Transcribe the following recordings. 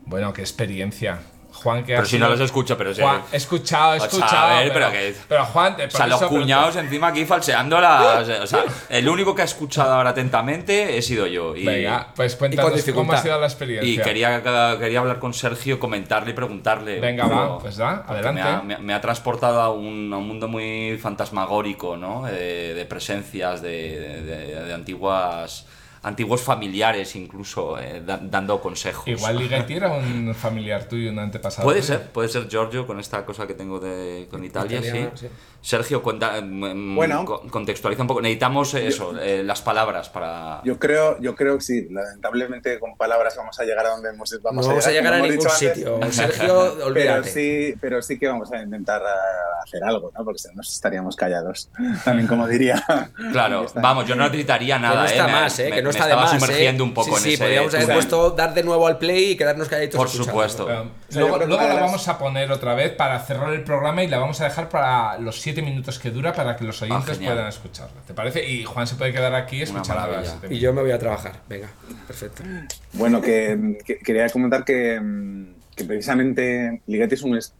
Bueno, qué experiencia. Juan, que Pero si no los escucho, pero sí. Juan, he escuchado. A ver, pero Juan, o sea, los cuñados encima aquí falseando las. O sea, el único que ha escuchado ahora atentamente he sido yo. Venga, pues cuéntanos cómo ha sido la experiencia. Y quería hablar con Sergio, comentarle y preguntarle. Venga, va, pues da, adelante. Me ha transportado a un mundo muy fantasmagórico, ¿no? De presencias, de antiguos familiares incluso dando consejos. Igual Ligeti era un familiar tuyo, un antepasado. Puede ser Giorgio con esta cosa que tengo con Italia, sí. Sergio, contextualiza un poco. Necesitamos las palabras para... Yo creo que sí. Lamentablemente con palabras vamos a llegar a donde vamos a llegar a ningún sitio. Sergio, olvídate. Pero sí que vamos a intentar hacer algo, ¿no? Porque si no estaríamos callados. También, como diría. Claro, vamos, yo no necesitaría nada. Que no está más, que no está de más. Estaba sumergiendo un poco en ese... Sí, podríamos haber puesto dar de nuevo al play y quedarnos calladitos. Por supuesto. Luego la vamos a poner otra vez para cerrar el programa y la vamos a dejar para los 7 minutos que dura para que los oyentes puedan escucharla. ¿Te parece? Y Juan se puede quedar aquí escuchando. Y yo me voy a trabajar. Venga, perfecto. Bueno, que quería comentar que precisamente Ligeti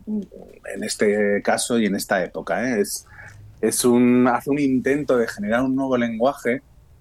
en este caso y en esta época, hace un intento de generar un nuevo lenguaje.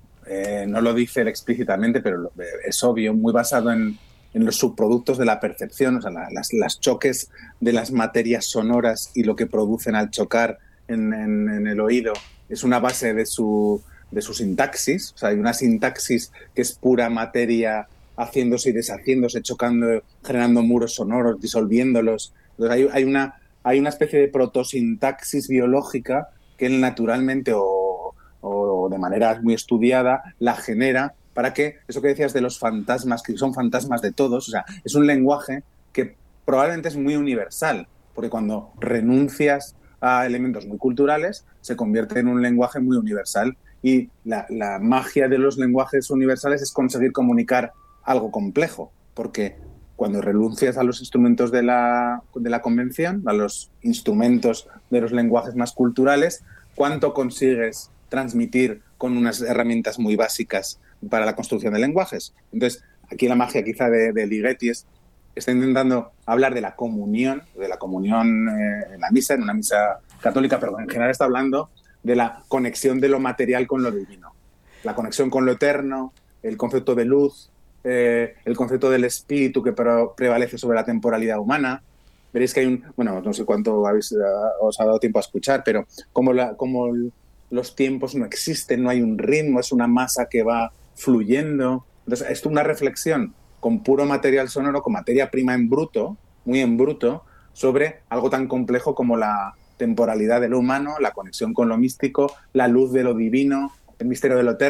No lo dice él explícitamente, pero es obvio, muy basado en los subproductos de la percepción, o sea, las choques de las materias sonoras y lo que producen al chocar en el oído. Es una base de su sintaxis, o sea, hay una sintaxis que es pura materia haciéndose y deshaciéndose, chocando, generando muros sonoros, disolviéndolos. Entonces hay una especie de protosintaxis biológica que él naturalmente o de manera muy estudiada la genera para que, eso que decías de los fantasmas, que son fantasmas de todos, o sea, es un lenguaje que probablemente es muy universal, porque cuando renuncias a elementos muy culturales, se convierte en un lenguaje muy universal. Y la magia de los lenguajes universales es conseguir comunicar algo complejo, porque cuando renuncias a los instrumentos de la convención, a los instrumentos de los lenguajes más culturales, ¿cuánto consigues transmitir con unas herramientas muy básicas para la construcción de lenguajes? Entonces, aquí la magia quizá de Ligeti está intentando hablar de la comunión en la misa, en una misa católica, pero en general está hablando de la conexión de lo material con lo divino, la conexión con lo eterno, el concepto de luz, el concepto del espíritu que prevalece sobre la temporalidad humana. Veréis que hay no sé cuánto os ha dado tiempo a escuchar, pero como los tiempos no existen, no hay un ritmo, es una masa que va fluyendo. Entonces, es una reflexión con puro material sonoro, con materia prima en bruto, muy en bruto, sobre algo tan complejo como la temporalidad de lo humano, la conexión con lo místico, la luz de lo divino, el misterio de lo eterno.